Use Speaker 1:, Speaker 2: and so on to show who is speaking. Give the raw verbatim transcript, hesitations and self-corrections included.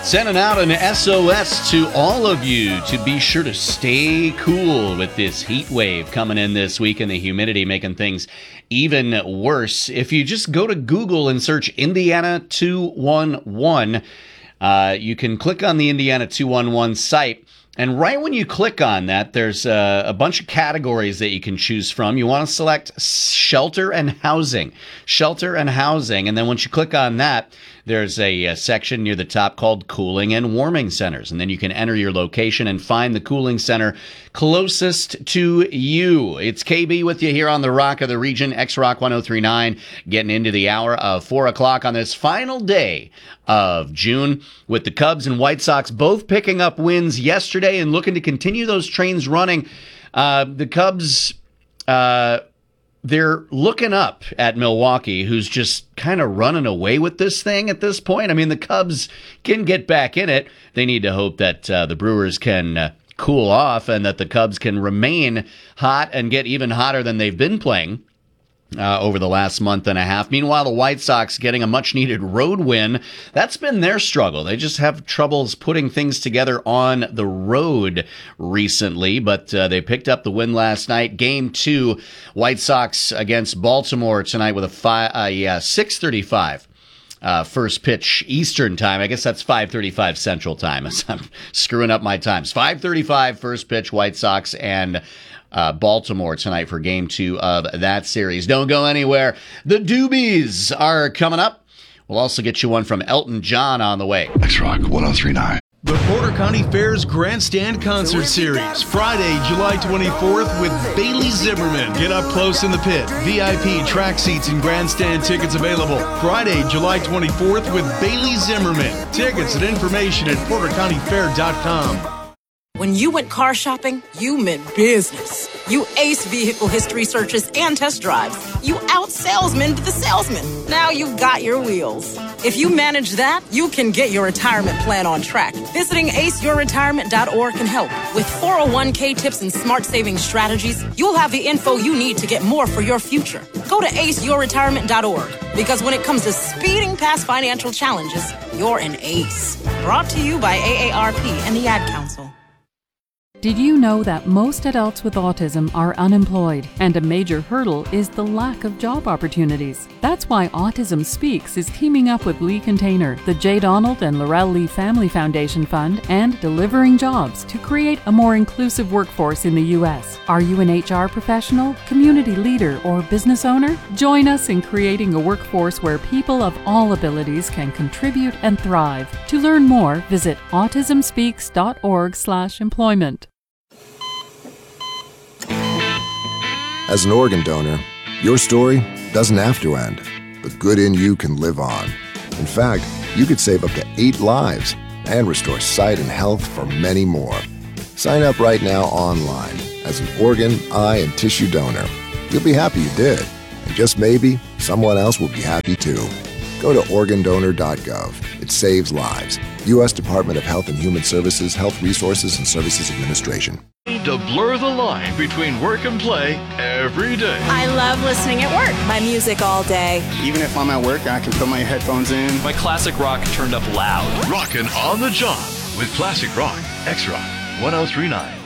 Speaker 1: Sending out an S O S to all of you to be sure to stay cool with this heat wave coming in this week and the humidity making things even worse. If you just go to Google and search Indiana two one one, uh, you can click on the Indiana two one one site. And right when you click on that, there's a, a bunch of categories that you can choose from. You want to select shelter and housing. Shelter and housing. And then once you click on that, there's a, a section near the top called cooling and warming centers. And then you can enter your location and find the cooling center closest to you. It's K B with you here on the Rock of the Region, X-Rock one oh three point nine, getting into the hour of four o'clock on this final day of June, with the Cubs and White Sox both picking up wins yesterday and looking to continue those trains running. Uh, the Cubs, uh, they're looking up at Milwaukee, who's just kind of running away with this thing at this point. I mean, the Cubs can get back in it. They need to hope that uh, the Brewers can uh, cool off and that the Cubs can remain hot and get even hotter than they've been playing Uh, over the last month and a half. Meanwhile, the White Sox getting a much-needed road win. That's been their struggle. They just have troubles putting things together on the road recently, but uh, they picked up the win last night. Game two, White Sox against Baltimore tonight with a five, uh, yeah, six thirty-five. Uh, first pitch Eastern time. I guess that's five thirty-five Central time. I'm screwing up my times. five thirty-five first pitch, White Sox and Uh, Baltimore tonight for game two of that series. Don't go anywhere. The Doobies are coming up. We'll also get you one from Elton John on the way.
Speaker 2: X-Rock one oh three point nine.
Speaker 3: The Porter County Fair's Grandstand Concert Series, Friday, July twenty-fourth with Bailey Zimmerman. Get up close in the pit. V I P track seats and grandstand tickets available. Friday, July twenty-fourth with Bailey Zimmerman. Tickets and information at porter county fair dot com.
Speaker 4: When you went car shopping, you meant business. You aced vehicle history searches and test drives. You out-salesmaned the salesman. Now you've got your wheels. If you manage that, you can get your retirement plan on track. Visiting ace your retirement dot org can help. With four oh one k tips and smart saving strategies, you'll have the info you need to get more for your future. Go to ace your retirement dot org, because when it comes to speeding past financial challenges, you're an ace. Brought to you by A A R P and the Ad Council.
Speaker 5: Did you know that most adults with autism are unemployed, and a major hurdle is the lack of job opportunities? That's why Autism Speaks is teaming up with Lee Container, the J. Donald and Laurel Lee Family Foundation Fund, and Delivering Jobs to create a more inclusive workforce in the U S. Are you an H R professional, community leader, or business owner? Join us in creating a workforce where people of all abilities can contribute and thrive. To learn more, visit autism speaks dot org slash employment.
Speaker 6: As an organ donor, your story doesn't have to end. The good in you can live on. In fact, you could save up to eight lives and restore sight and health for many more. Sign up right now online as an organ, eye, and tissue donor. You'll be happy you did, and just maybe someone else will be happy too. Go to organ donor dot gov. It saves lives. U S Department of Health and Human Services, Health Resources and Services Administration.
Speaker 7: To blur the line between work and play every day.
Speaker 8: I love listening at work. My music all day.
Speaker 9: Even if I'm at work, I can put my headphones in.
Speaker 7: My classic rock turned up loud. Rockin' on the job with classic rock. X-Rock one oh three point nine.